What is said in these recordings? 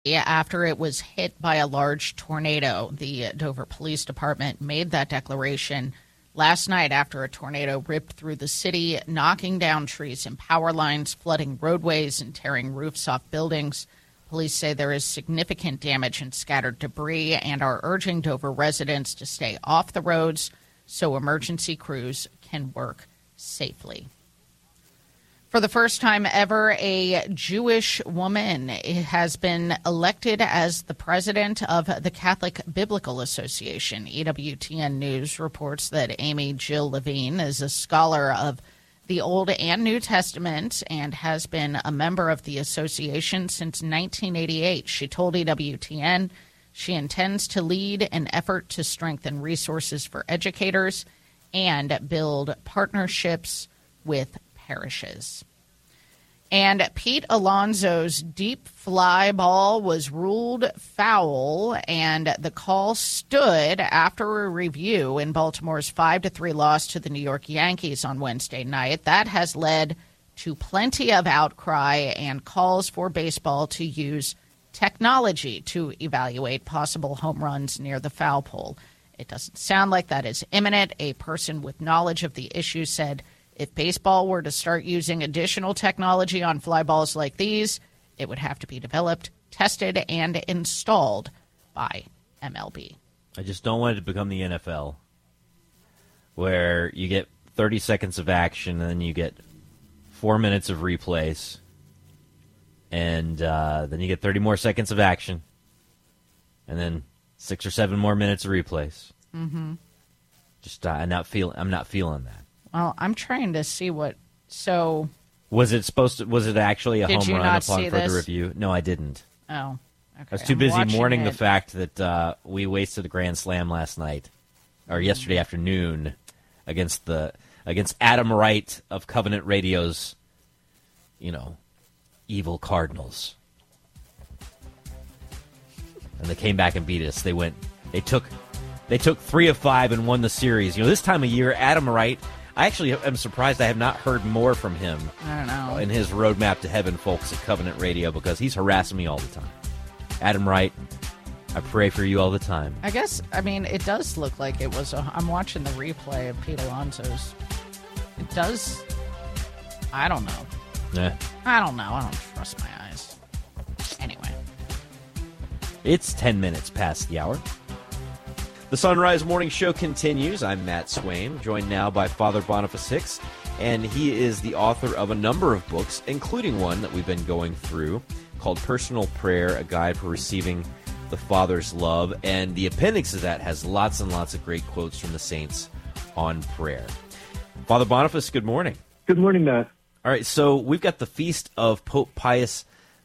after it was hit by a large tornado. The Dover Police Department made that declaration last night after a tornado ripped through the city, knocking down trees and power lines, flooding roadways, and tearing roofs off buildings. Police say there is significant damage and scattered debris and are urging Dover residents to stay off the roads so emergency crews can work safely. For the first time ever, a Jewish woman has been elected as the president of the Catholic Biblical Association. EWTN News reports that Amy Jill Levine is a scholar of the Old and New Testament and has been a member of the association since 1988. She told EWTN she intends to lead an effort to strengthen resources for educators and build partnerships with parishes. And Pete Alonso's deep fly ball was ruled foul, and the call stood after a review in Baltimore's 5-3 loss to the New York Yankees on Wednesday night. That has led to plenty of outcry and calls for baseball to use technology to evaluate possible home runs near the foul pole. It doesn't sound like that is imminent. A person with knowledge of the issue said, if baseball were to start using additional technology on fly balls like these, it would have to be developed, tested, and installed by MLB. I just don't want it to become the NFL, where you get 30 seconds of action and then you get 4 minutes of replays, and then you get 30 more seconds of action, and then 6 or 7 more minutes of replays. Mm-hmm. Just I'm not feeling that. Well, I'm trying to see what. So, was it actually a home run upon further this? review? No, I didn't. Oh, okay. I was too busy mourning the fact that we wasted a grand slam last night or yesterday afternoon against Adam Wright of Covenant Radio's, evil Cardinals, and they came back and beat us. They took 3 of 5 and won the series. This time of year, Adam Wright. I actually am surprised I have not heard more from him. I don't know. In his Roadmap to Heaven folks at Covenant Radio, because he's harassing me all the time. Adam Wright, I pray for you all the time. I guess, it does look like it was I'm watching the replay of Pete Alonso's. It does. I don't know. Yeah. I don't know. I don't trust my eyes. Anyway. It's 10 minutes past the hour. The Sunrise Morning Show continues. I'm Matt Swaim, joined now by Father Boniface Hicks, and he is the author of a number of books, including one that we've been going through called Personal Prayer, A Guide for Receiving the Father's Love, and the appendix of that has lots and lots of great quotes from the saints on prayer. Father Boniface, good morning. Good morning, Matt. All right, so we've got the feast of Pope Pius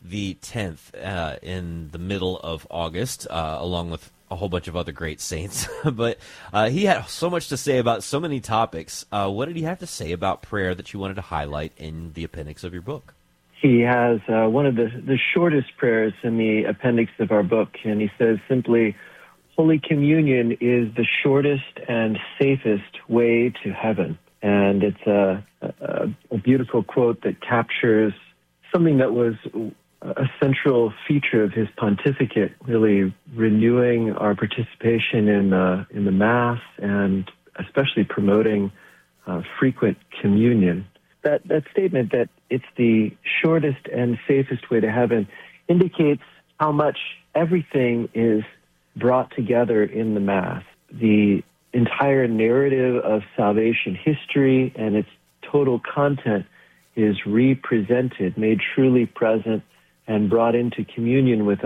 X in the middle of August, along with a whole bunch of other great saints. But he had so much to say about so many topics. What did he have to say about prayer that you wanted to highlight in the appendix of your book? He has one of the shortest prayers in the appendix of our book, and he says simply, Holy Communion is the shortest and safest way to heaven. And it's a beautiful quote that captures something that was a central feature of his pontificate, really renewing our participation in the Mass and especially promoting frequent communion. That statement that it's the shortest and safest way to heaven indicates how much everything is brought together in the Mass. The entire narrative of salvation history and its total content is represented, made truly present, and brought into communion with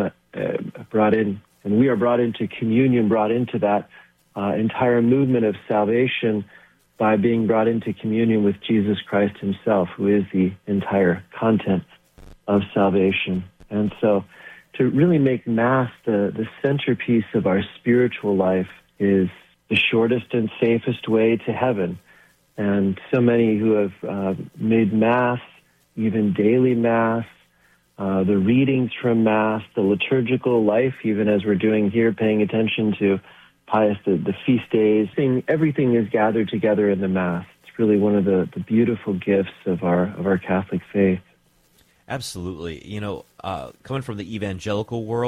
and we are brought into communion, brought into that entire movement of salvation by being brought into communion with Jesus Christ himself, who is the entire content of salvation. And so to really make Mass the centerpiece of our spiritual life is the shortest and safest way to heaven. And so many who have made Mass, even daily Mass, the readings from Mass, the liturgical life, even as we're doing here, paying attention to Pius, the feast days, everything is gathered together in the Mass. It's really one of the beautiful gifts of our Catholic faith. Absolutely. coming from the evangelical world.